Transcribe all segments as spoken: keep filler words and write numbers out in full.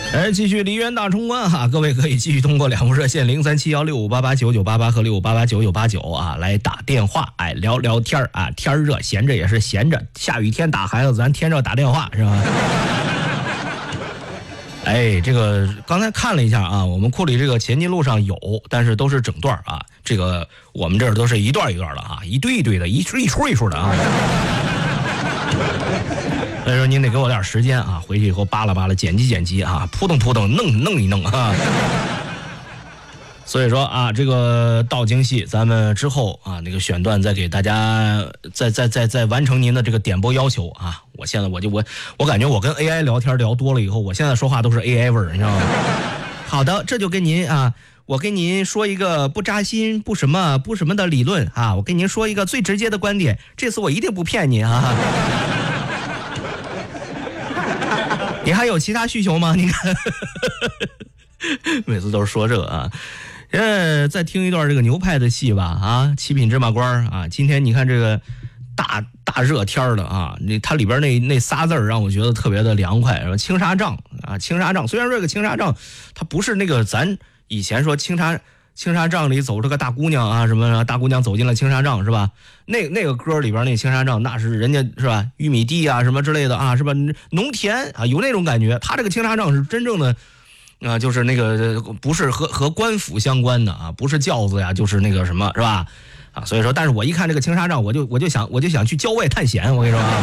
哎，继续梨园大冲关哈，各位可以继续通过两部热线零三七幺六五八八九九八八和六五八八九九八九啊来打电话，哎聊聊天啊，天热闲着也是闲着，下雨天打孩子，咱天热打电话是吧？哎，这个刚才看了一下啊，我们库里这个前进路上有，但是都是整段啊，这个我们这儿都是一段一段的啊，一堆一堆的，一出一出一出的啊。所以说您得给我点时间啊，回去以后扒拉扒拉剪辑剪辑啊，扑腾扑腾弄弄一弄啊。所以说啊，这个道京戏咱们之后啊那个选段再给大家再再再再完成您的这个点播要求啊。我现在我就我我感觉我跟 A I 聊天聊多了以后，我现在说话都是 A I 味儿，你知道吗？好的，这就跟您啊，我跟您说一个不扎心不什么不什么的理论啊，我跟您说一个最直接的观点，这次我一定不骗您啊。你还有其他需求吗？你看，每次都是说这个啊。呃，再听一段这个牛派的戏吧啊，七品芝麻官啊。今天你看这个大大热天的啊，那它里边那那仨字儿让我觉得特别的凉快，什么青纱帐啊，青纱帐。虽然说这个青纱帐它不是那个咱以前说青纱青纱帐里走这个大姑娘啊，什么大姑娘走进了青纱帐是吧？那那个歌里边那青纱帐那是人家是吧？玉米地啊什么之类的啊，是吧？农田啊有那种感觉。他这个青纱帐是真正的。啊，就是那个不是和和官府相关的啊，不是轿子呀，就是那个什么，是吧？啊，所以说，但是我一看这个青纱帐，我就我就想我就想去郊外探险，我跟你说啊。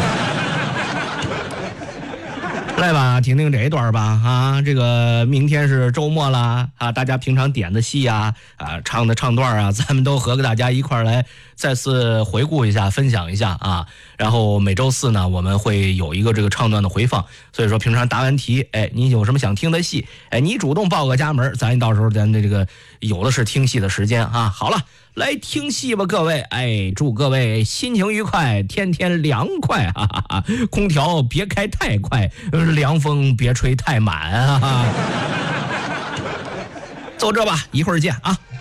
来吧，听听这一段吧啊！这个明天是周末啦啊，大家平常点的戏啊啊，唱的唱段啊，咱们都和大家一块来再次回顾一下，分享一下啊。然后每周四呢，我们会有一个这个唱段的回放，所以说平常答完题，哎，你有什么想听的戏，哎，你主动报个家门，咱到时候咱的这个有的是听戏的时间啊。好了。来听戏吧，各位！哎，祝各位心情愉快，天天凉快，哈哈哈！空调别开太快，凉风别吹太满，哈哈。就这吧，一会儿见啊！